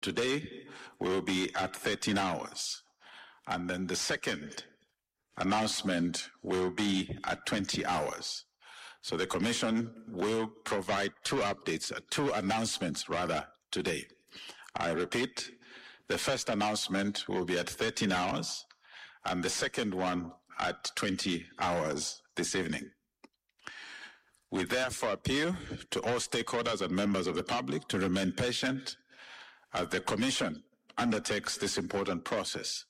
Today, we will be at 13 hours. And then the second announcement will be at 20 hours. So the Commission will provide two announcements today. I repeat, the first announcement will be at 13 hours and the second one at 20 hours this evening. We therefore appeal to all stakeholders and members of the public to remain patient as the Commission undertakes this important process.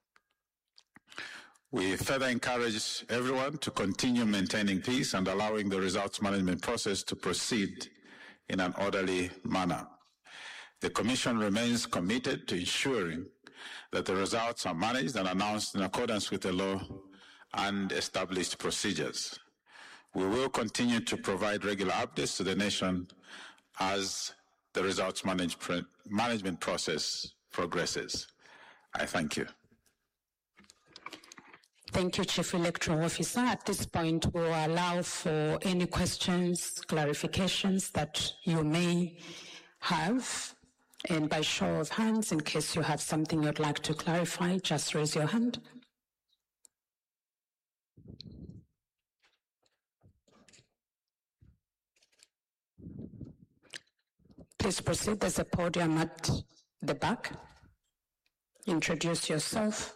We further encourage everyone to continue maintaining peace and allowing the results management process to proceed in an orderly manner. The Commission remains committed to ensuring that the results are managed and announced in accordance with the law and established procedures. We will continue to provide regular updates to the nation as the results management process progresses. I thank you. Thank you, Chief Electoral Officer. At this point, we will allow for any questions, clarifications that you may have. And by show of hands, in case you have something you'd like to clarify, just raise your hand. Please proceed. There's a podium at the back. Introduce yourself.